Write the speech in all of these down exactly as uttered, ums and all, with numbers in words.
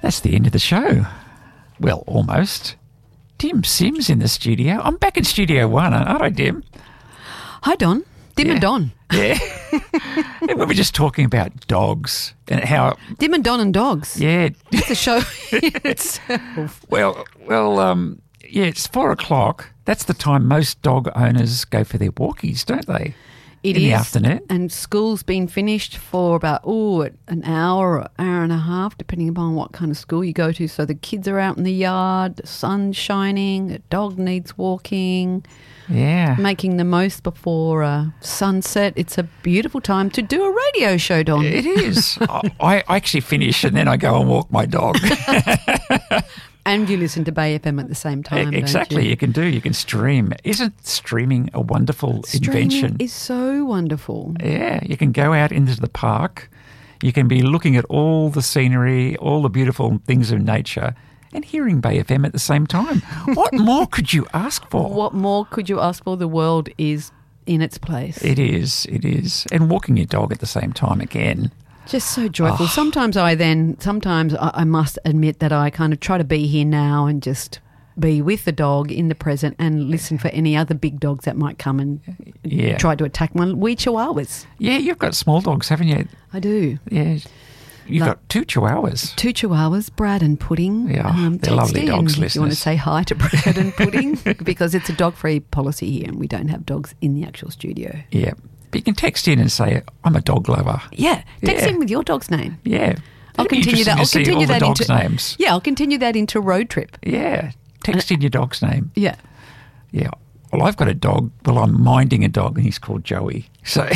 That's the end of the show. Well, almost. Dim Sims in the studio. I'm back in Studio One, aren't I, Dim? Hi, Don. Dim yeah. and Don. Yeah. And we were just talking about dogs and how... Dim and Don and dogs. Yeah. It's a show itself. Well, well, um, yeah, it's four o'clock. That's the time most dog owners go for their walkies, don't they? It in is. the afternoon. And school's been finished for about, oh, an hour or hour and a half, depending upon what kind of school you go to. So the kids are out in the yard, the sun's shining, the dog needs walking. Yeah. Making the most before uh, sunset. It's a beautiful time to do a radio show, Don. It is. I, I actually finish and then I go and walk my dog. And you listen to Bay F M at the same time, Exactly. don't you? You can do. You can stream. Isn't streaming a wonderful Streaming invention? is so wonderful. Yeah. You can go out into the park. You can be looking at all the scenery, all the beautiful things of nature, and hearing Bay F M at the same time. What more could you ask for? What more could you ask for? The world is in its place. It is. It is. And walking your dog at the same time again. Just so joyful. Oh. Sometimes I then, sometimes I, I must admit that I kind of try to be here now and just be with the dog in the present and listen for any other big dogs that might come and Yeah. try to attack my wee chihuahuas. Yeah, you've got small dogs, haven't you? I do. Yeah. You've No. got two chihuahuas. Two chihuahuas, Brad and Pudding. Yeah, they're text lovely in dogs, if you want to listeners. say hi to Brad and Pudding because it's a dog-free policy here and we don't have dogs in the actual studio. Yeah. But you can text in and say, I'm a dog lover. Yeah, text Yeah. in with your dog's name. Yeah. I'll It'd be continue that. interesting I'll to see continue all the that dogs' into names. Yeah, I'll continue that into road trip. Yeah. Text in your dog's name. Yeah. Yeah. Well, I've got a dog. Well, I'm minding a dog and he's called Joey. So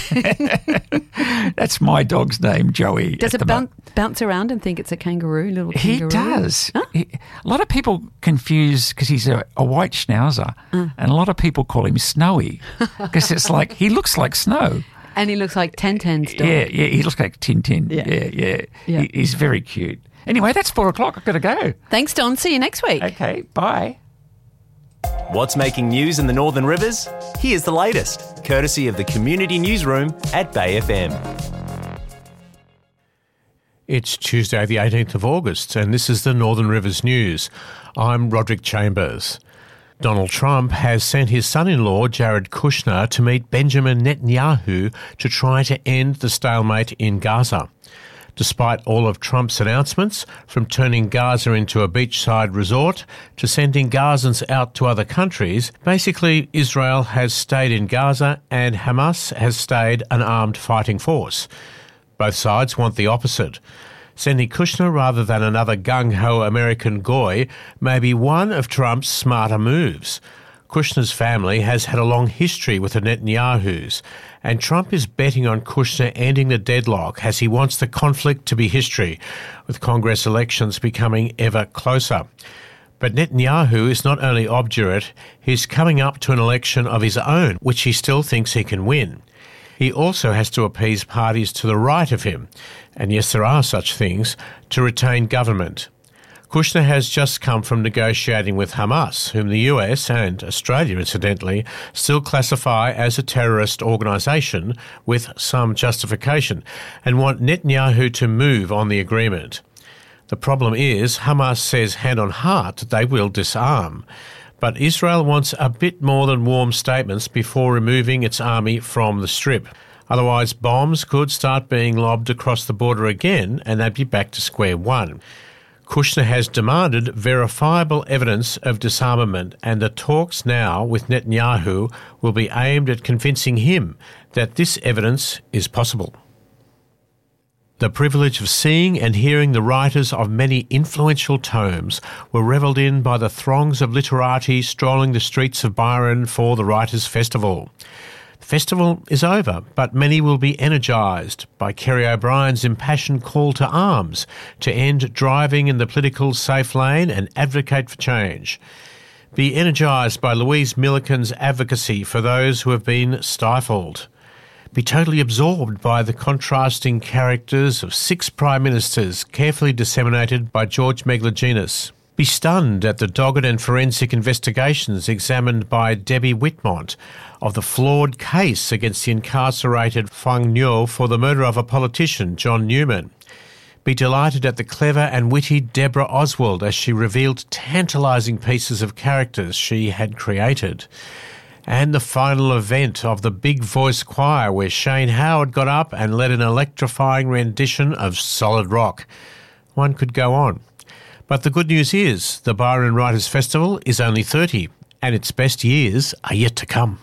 that's my dog's name, Joey. Does at it the mo- bounce, bounce around and think it's a kangaroo, little He kangaroo? does. Huh? He- a lot of people confuse because he's a, a white schnauzer, Uh. and a lot of people call him Snowy because it's like he looks like snow. And he looks like Tintin's dog. Yeah, yeah, he looks like Tintin. Yeah. Yeah, yeah. Yeah. He, he's very cute. Anyway, that's four o'clock. I've got to go. Thanks, Don. See you next week. Okay, bye. What's making news in the Northern Rivers? Here's the latest, courtesy of the Community Newsroom at Bay F M. It's Tuesday the eighteenth of August and this is the Northern Rivers News. I'm Roderick Chambers. Donald Trump has sent his son-in-law Jared Kushner to meet Benjamin Netanyahu to try to end the stalemate in Gaza. Despite all of Trump's announcements, from turning Gaza into a beachside resort to sending Gazans out to other countries, basically Israel has stayed in Gaza and Hamas has stayed an armed fighting force. Both sides want the opposite. Sending Kushner rather than another gung-ho American goy may be one of Trump's smarter moves. Kushner's family has had a long history with the Netanyahus, and Trump is betting on Kushner ending the deadlock as he wants the conflict to be history, with Congress elections becoming ever closer. But Netanyahu is not only obdurate, he's coming up to an election of his own, which he still thinks he can win. He also has to appease parties to the right of him, and yes, there are such things, to retain government. Kushner has just come from negotiating with Hamas, whom the U S and Australia, incidentally, still classify as a terrorist organisation with some justification, and want Netanyahu to move on the agreement. The problem is Hamas says hand on heart that they will disarm. But Israel wants a bit more than warm statements before removing its army from the Strip. Otherwise, bombs could start being lobbed across the border again and they'd be back to square one. Kushner has demanded verifiable evidence of disarmament, and the talks now with Netanyahu will be aimed at convincing him that this evidence is possible. The privilege of seeing and hearing the writers of many influential tomes were revelled in by the throngs of literati strolling the streets of Byron for the Writers' Festival. The festival is over, but many will be energised by Kerry O'Brien's impassioned call to arms to end driving in the political safe lane and advocate for change. Be energised by Louise Milliken's advocacy for those who have been stifled. Be totally absorbed by the contrasting characters of six prime ministers carefully disseminated by George Megalogenis. Be stunned at the dogged and forensic investigations examined by Debbie Whitmont of the flawed case against the incarcerated Fang Nyo for the murder of a politician, John Newman. be delighted at the clever and witty Deborah Oswald as she revealed tantalising pieces of characters she had created. And the final event of the Big Voice Choir, where Shane Howard got up and led an electrifying rendition of Solid Rock. One could go on. But the good news is the Byron Writers Festival is only thirty, and its best years are yet to come.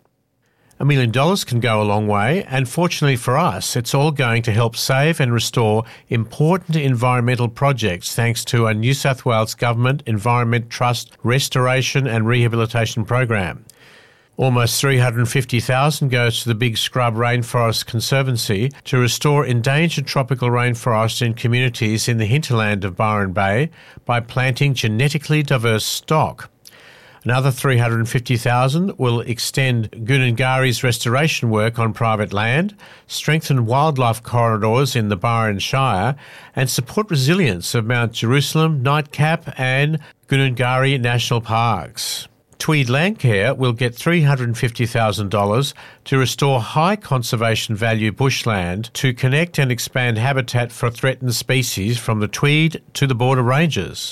A million dollars can go a long way, and fortunately for us, it's all going to help save and restore important environmental projects thanks to a New South Wales Government Environment Trust Restoration and Rehabilitation Program. Almost three hundred fifty thousand dollars goes to the Big Scrub Rainforest Conservancy to restore endangered tropical rainforest in communities in the hinterland of Byron Bay by planting genetically diverse stock. Another three hundred fifty thousand dollars will extend Goonungari's restoration work on private land, strengthen wildlife corridors in the Byron Shire, and support resilience of Mount Jerusalem, Nightcap and Goonungari National Parks. Tweed Landcare will get three hundred fifty thousand dollars to restore high conservation value bushland to connect and expand habitat for threatened species from the Tweed to the border ranges.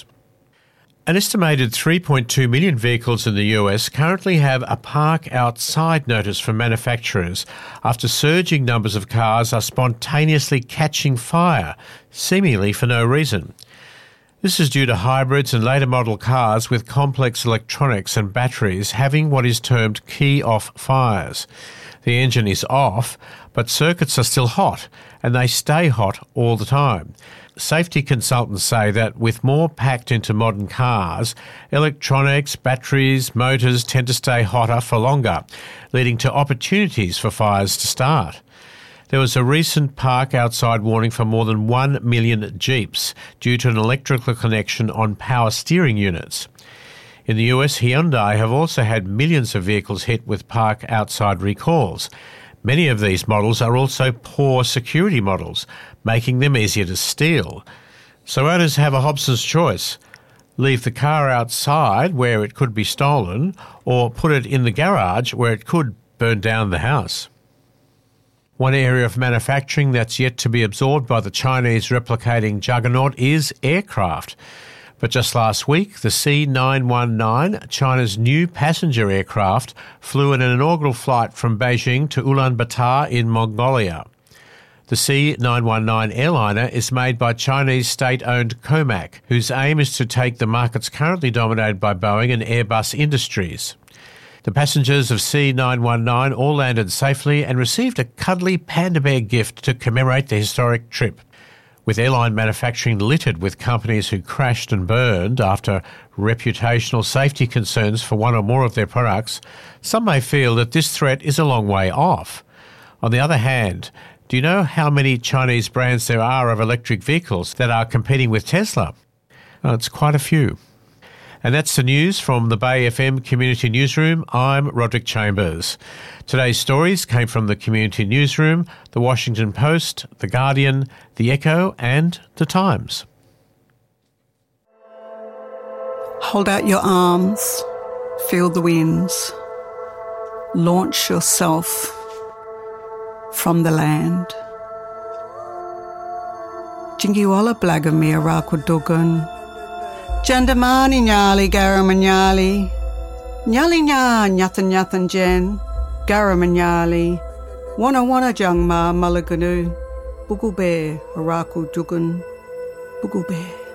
An estimated three point two million vehicles in the U S currently have a park outside notice from manufacturers after surging numbers of cars are spontaneously catching fire, seemingly for no reason. This is due to hybrids and later model cars with complex electronics and batteries having what is termed key-off fires. The engine is off, but circuits are still hot, and they stay hot all the time. Safety consultants say that with more packed into modern cars, electronics, batteries, motors tend to stay hotter for longer, leading to opportunities for fires to start. There was a recent park outside warning for more than one million Jeeps due to an electrical connection on power steering units. In the U S, Hyundai have also had millions of vehicles hit with park outside recalls. Many of these models are also poor security models, making them easier to steal. So owners have a Hobson's choice. Leave the car outside where it could be stolen, or put it in the garage where it could burn down the house. One area of manufacturing that's yet to be absorbed by the Chinese replicating juggernaut is aircraft. But just last week, the C nine one nine, China's new passenger aircraft, flew in an inaugural flight from Beijing to Ulaanbaatar in Mongolia. The C nine one nine airliner is made by Chinese state-owned Comac, whose aim is to take the markets currently dominated by Boeing and Airbus Industries. The passengers of C nine one nine all landed safely and received a cuddly panda bear gift to commemorate the historic trip. With airline manufacturing littered with companies who crashed and burned after reputational safety concerns for one or more of their products, some may feel that this threat is a long way off. On the other hand, do you know how many Chinese brands there are of electric vehicles that are competing with Tesla? Well, it's quite a few. And that's the news from the Bay F M Community Newsroom. I'm Roderick Chambers. Today's stories came from the Community Newsroom, the Washington Post, the Guardian, the Echo and the Times. Hold out your arms, feel the winds, launch yourself from the land. Jingiwala Blagamir Rakwadugan. Jandamani Nyali Garamanyali Nyali Nya Nyathan Nyathan Jen Garamanyali Wana Wana Jangma Malaganu Bugube Araku Dugan Bugube.